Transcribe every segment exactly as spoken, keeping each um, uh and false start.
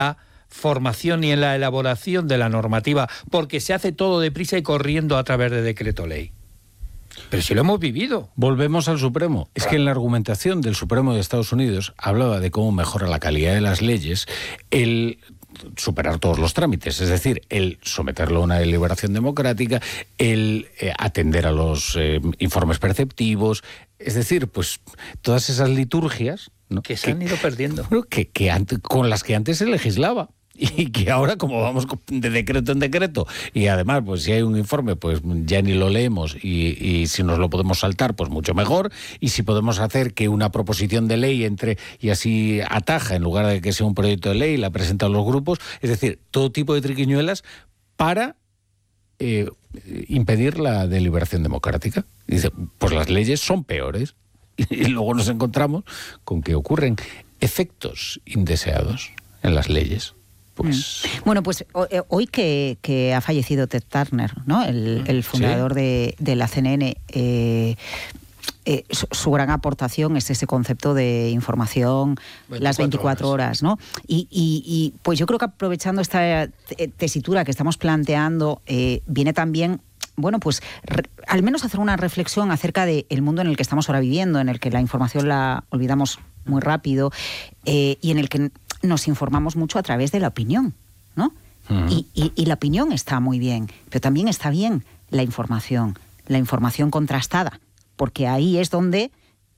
formación y en la elaboración de la normativa, porque se hace todo deprisa y corriendo a través de decreto ley. Pero si lo hemos vivido. Volvemos al Supremo. Es que en la argumentación del Supremo de Estados Unidos hablaba de cómo mejora la calidad de las leyes el superar todos los trámites, es decir, el someterlo a una deliberación democrática, el eh, atender a los eh, informes perceptivos, es decir, pues todas esas liturgias, ¿no? que se que, han ido perdiendo. Que, que antes, con las que antes se legislaba. Y que ahora, como vamos de decreto en decreto, y además, pues si hay un informe, pues ya ni lo leemos, y, y si nos lo podemos saltar, pues mucho mejor, y si podemos hacer que una proposición de ley entre y así ataja, en lugar de que sea un proyecto de ley, la presentan los grupos, es decir, todo tipo de triquiñuelas para eh, impedir la deliberación democrática. Y dice, pues las leyes son peores, y luego nos encontramos con que ocurren efectos indeseados en las leyes. Pues... Bueno, pues hoy que, que ha fallecido Ted Turner, ¿no? el, el fundador ¿Sí? de, de la C N N, eh, eh, su, su gran aportación es ese concepto de información veinticuatro las veinticuatro horas, ¿no? Y, y, y pues yo creo que aprovechando esta tesitura que estamos planteando, eh, viene también, bueno, pues re, al menos hacer una reflexión acerca del mundo en el que estamos ahora viviendo, en el que la información la olvidamos muy rápido eh, y en el que nos informamos mucho a través de la opinión, ¿no? Uh-huh. Y, y, y la opinión está muy bien, pero también está bien la información, la información contrastada, porque ahí es donde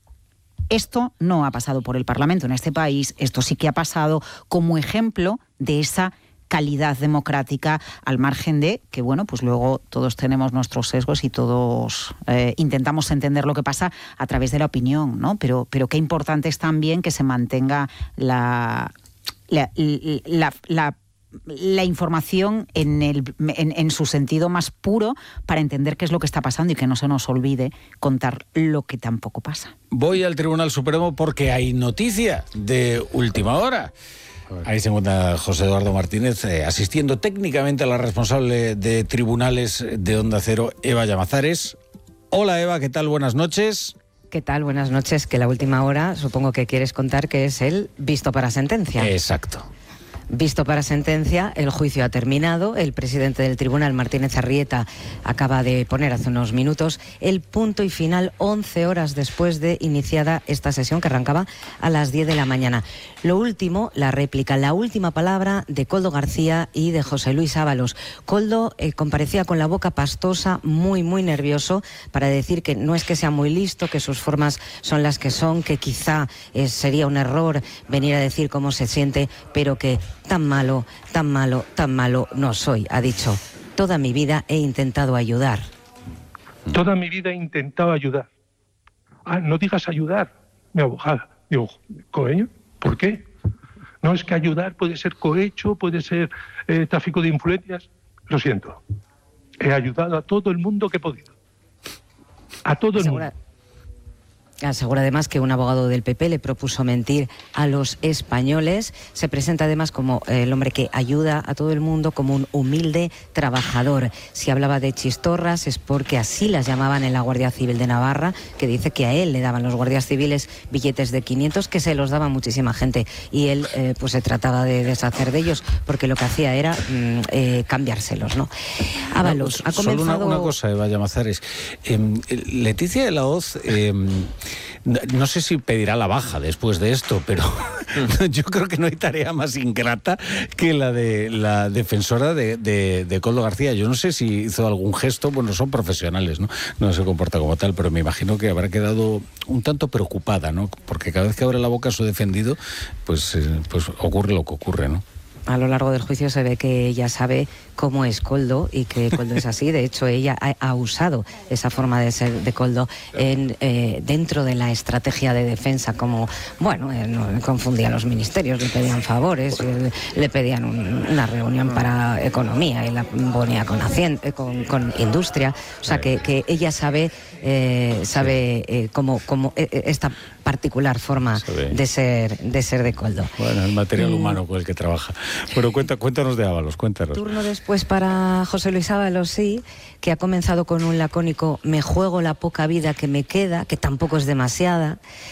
esto no ha pasado por el Parlamento en este país, esto sí que ha pasado como ejemplo de esa calidad democrática, al margen de que, bueno, pues luego todos tenemos nuestros sesgos y todos eh, intentamos entender lo que pasa a través de la opinión, ¿no? Pero, pero qué importante es también que se mantenga la... La, la, la, la información en, el, en, en su sentido más puro para entender qué es lo que está pasando y que no se nos olvide contar lo que tampoco pasa. Voy al Tribunal Supremo porque hay noticia de última hora. Ahí se encuentra José Eduardo Martínez, eh, asistiendo técnicamente a la responsable de tribunales de Onda Cero, Eva Llamazares. Hola Eva, ¿qué tal? Buenas noches. ¿Qué tal? Buenas noches. Que la última hora, supongo que quieres contar que es el visto para sentencia. Exacto. Visto para sentencia, el juicio ha terminado. El presidente del tribunal, Martínez Arrieta, acaba de poner hace unos minutos el punto y final once horas después de iniciada esta sesión que arrancaba a las diez de la mañana. Lo último, la réplica, la última palabra de Koldo García y de José Luis Ábalos. Koldo eh, comparecía con la boca pastosa, muy, muy nervioso, para decir que no es que sea muy listo, que sus formas son las que son, que quizá eh, sería un error venir a decir cómo se siente, pero que tan malo, tan malo, tan malo no soy, ha dicho. Toda mi vida he intentado ayudar. Toda mi vida he intentado ayudar. Ah, no digas ayudar, mi abogada. Digo, coño, ¿por qué? No, es que ayudar puede ser cohecho, puede ser eh, tráfico de influencias. Lo siento. He ayudado a todo el mundo que he podido. A todo el mundo. Asegura además que un abogado del P P le propuso mentir a los españoles. Se presenta además como el hombre que ayuda a todo el mundo, como un humilde trabajador. Si hablaba de chistorras es porque así las llamaban en la Guardia Civil de Navarra, que dice que a él le daban los guardias civiles billetes de quinientos, que se los daba muchísima gente, y él eh, pues se trataba de deshacer de ellos, porque lo que hacía era mm, eh, cambiárselos, ¿no? Ábalos no, ha comenzado... Solo una, una cosa, Eva Llamazares. Eh, Leticia de la Hoz... Eh, no sé si pedirá la baja después de esto, pero yo creo que no hay tarea más ingrata que la de la defensora de, de, de Koldo García. Yo no sé si hizo algún gesto, bueno, son profesionales, ¿no? No se comporta como tal, pero me imagino que habrá quedado un tanto preocupada, ¿no? Porque cada vez que abre la boca su defendido, pues, eh, pues ocurre lo que ocurre, ¿no? A lo largo del juicio se ve que ella sabe cómo es Koldo y que Koldo es así. De hecho, ella ha, ha usado esa forma de ser de Koldo en, eh, dentro de la estrategia de defensa, como, bueno, eh, no, confundía a los ministerios, le pedían favores, le, le pedían un, una reunión para economía y la ponía con, hacienda, con, con industria. O sea, que, que ella sabe, eh, sabe eh, cómo, cómo eh, esta particular forma de ser, de ser de Koldo. Bueno, el material mm. humano con el que trabaja. Bueno, cuenta, cuéntanos de Ábalos, cuéntanos. Turno después para José Luis Ábalos, sí, que ha comenzado con un lacónico: me juego la poca vida que me queda, que tampoco es demasiada.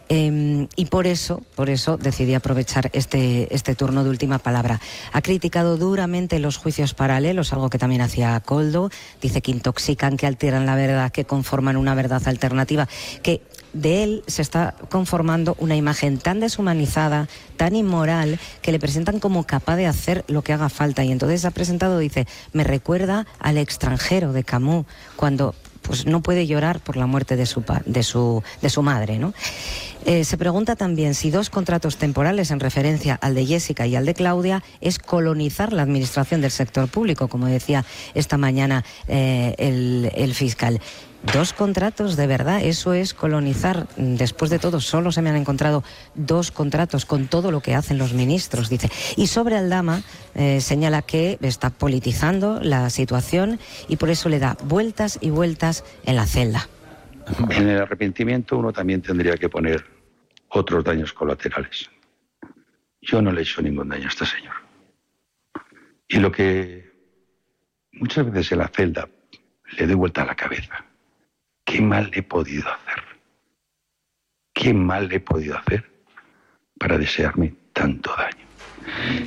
Eh, y por eso, por eso decidí aprovechar este, este turno de última palabra. Ha criticado duramente los juicios paralelos, algo que también hacía Koldo. Dice que intoxican, que alteran la verdad, que conforman una verdad alternativa, que de él se está conformando una imagen tan deshumanizada, tan inmoral, que le presentan como capaz de hacer lo que haga falta. Y entonces ha presentado, dice, me recuerda al Extranjero de Camus, cuando pues no puede llorar por la muerte de su, de su, de su madre, ¿no? Eh, se pregunta también si dos contratos temporales en referencia al de Jessica y al de Claudia es colonizar la administración del sector público, como decía esta mañana eh, el, el fiscal. Dos contratos, de verdad, eso es colonizar. Después de todo, solo se me han encontrado dos contratos con todo lo que hacen los ministros, dice. Y sobre Aldama, eh, señala que está politizando la situación y por eso le da vueltas y vueltas en la celda. En el arrepentimiento uno también tendría que poner otros daños colaterales. Yo no le he hecho ningún daño a este señor. Y lo que muchas veces en la celda le doy vuelta a la cabeza. ¿Qué mal le he podido hacer? ¿Qué mal le he podido hacer para desearme tanto daño?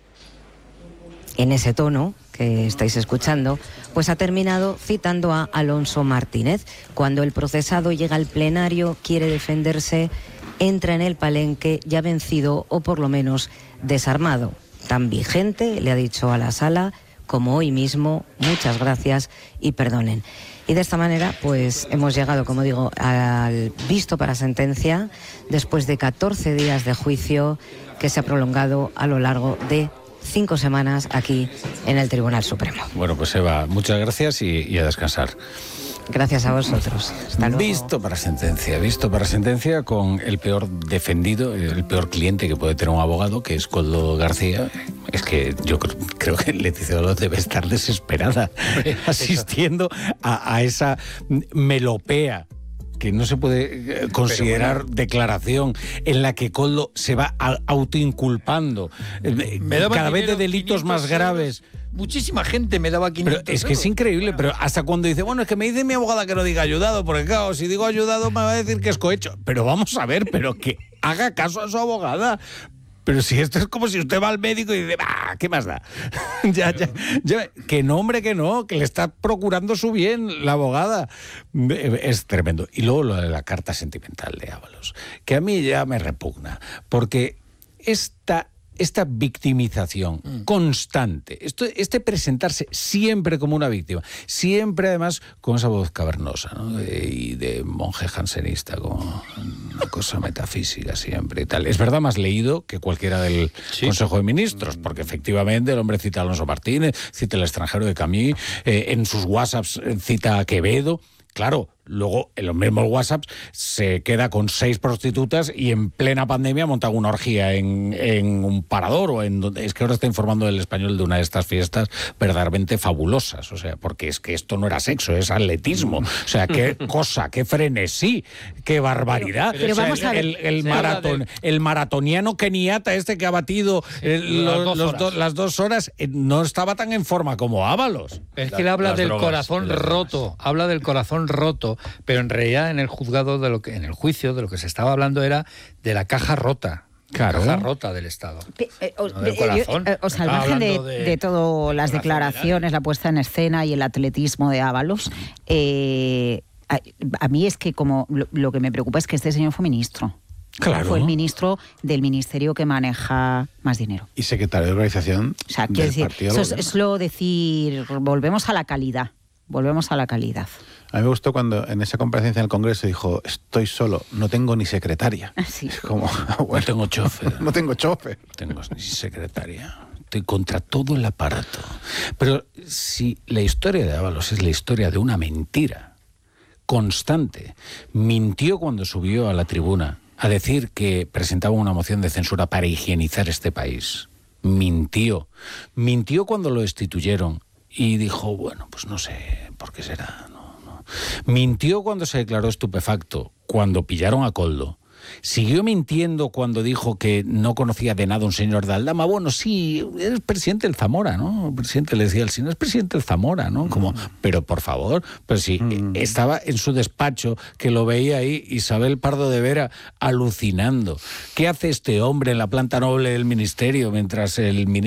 En ese tono que estáis escuchando, pues ha terminado citando a Alonso Martínez. Cuando el procesado llega al plenario, quiere defenderse, entra en el palenque ya vencido o por lo menos desarmado. Tan vigente, le ha dicho a la sala, como hoy mismo, muchas gracias y perdonen. Y de esta manera, pues hemos llegado, como digo, al visto para sentencia, después de catorce días de juicio que se ha prolongado a lo largo de cinco semanas aquí en el Tribunal Supremo. Bueno, pues Eva, muchas gracias y, y a descansar. Gracias a vosotros. Hasta luego. Visto para sentencia, visto para sentencia con el peor defendido, el peor cliente que puede tener un abogado, que es Koldo García. Es que yo creo, creo que Leticia Dolor debe estar desesperada asistiendo a, a esa melopea que no se puede considerar bueno, declaración en la que Koldo se va autoinculpando cada vez de delitos más graves. Muchísima gente me daba quinientos Pero es que es increíble, pero hasta cuando dice, bueno, es que me dice mi abogada que no diga ayudado, porque claro, si digo ayudado me va a decir que es cohecho. Pero vamos a ver, pero que haga caso a su abogada. Pero si esto es como si usted va al médico y dice, ¡ah! ¿Qué más da? ya, ya, ya, que no, hombre, que no, que le está procurando su bien la abogada. Es tremendo. Y luego lo de la carta sentimental de Ábalos, que a mí ya me repugna, porque esta... esta victimización mm. constante, esto, este presentarse siempre como una víctima, siempre además con esa voz cavernosa, ¿no? de, y de monje jansenista, como una cosa metafísica siempre y tal. Es verdad, más leído que cualquiera del sí. Consejo de Ministros, porque efectivamente el hombre cita a Alonso Martínez, cita El Extranjero de Camus, eh, en sus WhatsApps cita a Quevedo. Claro, luego en los mismos WhatsApps se queda con seis prostitutas y en plena pandemia monta una orgía en, en un parador o en donde es que ahora está informando el Español de una de estas fiestas verdaderamente fabulosas, o sea, porque es que esto no era sexo, es atletismo, o sea, qué cosa, qué frenesí, qué barbaridad. Pero, pero o sea, vamos el, a ver. el, el, maratón, el maratoniano keniata este que ha batido sí, el, los, dos los do, las dos horas no estaba tan en forma como Ábalos. Es que él habla del drogas, corazón de roto, drogas. habla del corazón roto, pero en realidad en el juzgado, de lo que en el juicio, de lo que se estaba hablando era de la caja rota. Claro. La caja rota del Estado. Pe, eh, os, no del corazón. Eh, o sea, al margen de, de, de todas las declaraciones, la puesta en escena y el atletismo de Ábalos, eh, a, a mí es que como lo, lo que me preocupa es que este señor fue ministro. Claro. Fue el ministro del ministerio que maneja más dinero. Y secretario de organización o sea, del decir, partido. Eso es, es lo decir, volvemos a la calidad. Volvemos a la calidad. A mí me gustó cuando en esa comparecencia en el Congreso dijo, estoy solo, no tengo ni secretaria. Sí. Es como, bueno, no tengo chofer. No tengo chofer. No tengo ni secretaria. Estoy contra todo el aparato. Pero si la historia de Ábalos es la historia de una mentira constante, mintió cuando subió a la tribuna a decir que presentaba una moción de censura para higienizar este país. Mintió. Mintió cuando lo destituyeron. Y dijo, bueno, pues no sé por qué será. No, no. Mintió cuando se declaró estupefacto, cuando pillaron a Koldo. Siguió mintiendo cuando dijo que no conocía de nada un señor de Aldama. Bueno, sí, es presidente del Zamora, ¿no? El presidente le decía al señor, es presidente del Zamora, ¿no? Como, pero por favor, pero si mm. estaba en su despacho, que lo veía ahí, Isabel Pardo de Vera alucinando. ¿Qué hace este hombre en la planta noble del ministerio mientras el ministro